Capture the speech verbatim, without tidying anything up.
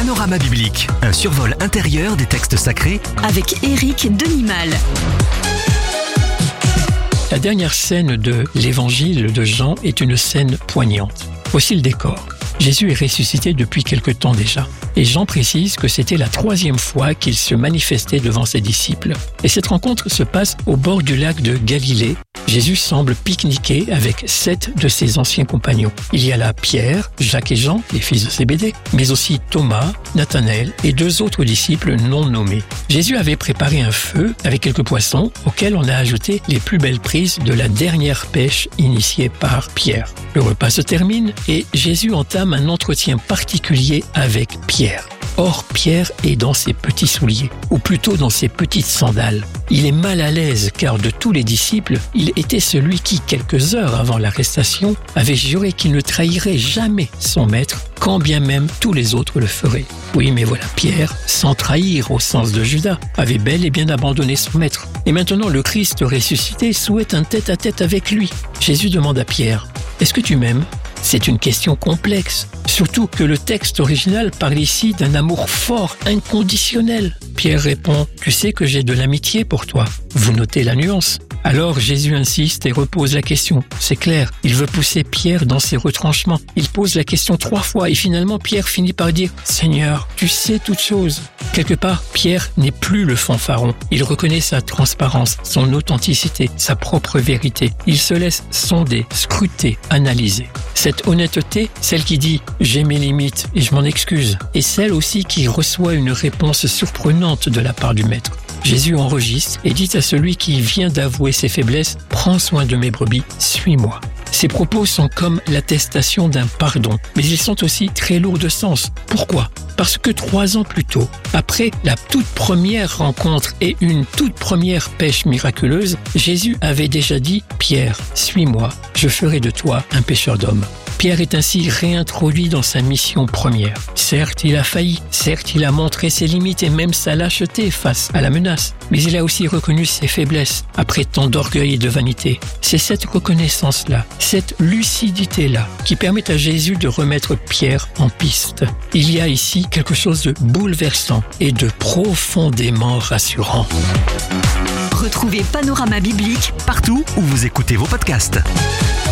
Panorama biblique, un survol intérieur des textes sacrés avec Éric Denimal. La dernière scène de l'évangile de Jean est une scène poignante. Voici le décor. Jésus est ressuscité depuis quelque temps déjà. Et Jean précise que c'était la troisième fois qu'il se manifestait devant ses disciples. Et cette rencontre se passe au bord du lac de Galilée. Jésus semble pique-niquer avec sept de ses anciens compagnons. Il y a là Pierre, Jacques et Jean, les fils de Zébédée, mais aussi Thomas, Nathanaël et deux autres disciples non nommés. Jésus avait préparé un feu avec quelques poissons auxquels on a ajouté les plus belles prises de la dernière pêche initiée par Pierre. Le repas se termine et Jésus entame un entretien particulier avec Pierre. Or, Pierre est dans ses petits souliers, ou plutôt dans ses petites sandales. Il est mal à l'aise car de tous les disciples, il était celui qui, quelques heures avant l'arrestation, avait juré qu'il ne trahirait jamais son maître, quand bien même tous les autres le feraient. Oui, mais voilà, Pierre, sans trahir au sens de Judas, avait bel et bien abandonné son maître. Et maintenant, le Christ ressuscité souhaite un tête-à-tête avec lui. Jésus demande à Pierre, « Est-ce que tu m'aimes ?» C'est une question complexe, surtout que le texte original parle ici d'un amour fort, inconditionnel. Pierre répond « Tu sais que j'ai de l'amitié pour toi. » Vous notez la nuance. Alors Jésus insiste et repose la question. C'est clair, il veut pousser Pierre dans ses retranchements. Il pose la question trois fois et finalement Pierre finit par dire « Seigneur, tu sais toutes choses. » Quelque part, Pierre n'est plus le fanfaron. Il reconnaît sa transparence, son authenticité, sa propre vérité. Il se laisse sonder, scruter, analyser. Cette honnêteté, celle qui dit « j'ai mes limites et je m'en excuse » et celle aussi qui reçoit une réponse surprenante de la part du maître. Jésus enregistre et dit à celui qui vient d'avouer ses faiblesses « Prends soin de mes brebis, suis-moi ». Ces propos sont comme l'attestation d'un pardon, mais ils sont aussi très lourds de sens. Pourquoi ? Parce que trois ans plus tôt, après la toute première rencontre et une toute première pêche miraculeuse, Jésus avait déjà dit « Pierre, suis-moi, je ferai de toi un pêcheur d'hommes ». Pierre est ainsi réintroduit dans sa mission première. Certes, il a failli, certes, il a montré ses limites et même sa lâcheté face à la menace, mais il a aussi reconnu ses faiblesses après tant d'orgueil et de vanité. C'est cette reconnaissance-là, cette lucidité-là, qui permet à Jésus de remettre Pierre en piste. Il y a ici quelque chose de bouleversant et de profondément rassurant. Retrouvez Panorama biblique partout où vous écoutez vos podcasts.